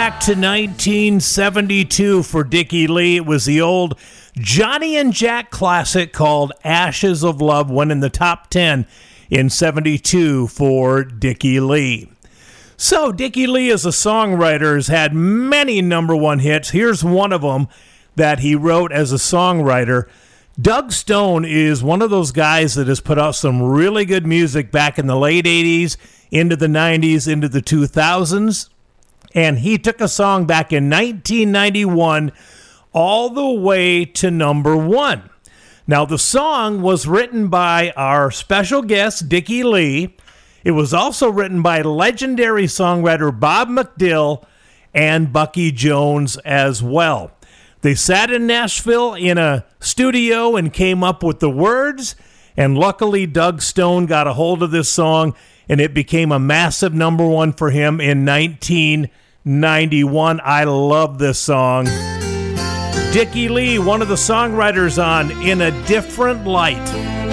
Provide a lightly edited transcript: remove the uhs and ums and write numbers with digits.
back to 1972 for Dickie Lee. It was the old Johnny and Jack classic called Ashes of Love, went in the top 10 in 72 for Dickie Lee. So Dickie Lee as a songwriter has had many number one hits. Here's one of them that he wrote as a songwriter. Doug Stone is one of those guys that has put out some really good music back in the late 80s, into the 90s, into the 2000s. And he took a song back in 1991 all the way to number one. Now, the song was written by our special guest, Dickie Lee. It was also written by legendary songwriter Bob McDill and Bucky Jones as well. They sat in Nashville in a studio and came up with the words, and luckily Doug Stone got a hold of this song, and it became a massive number one for him in 1991. I love this song. Dickie Lee, one of the songwriters on In a Different Light.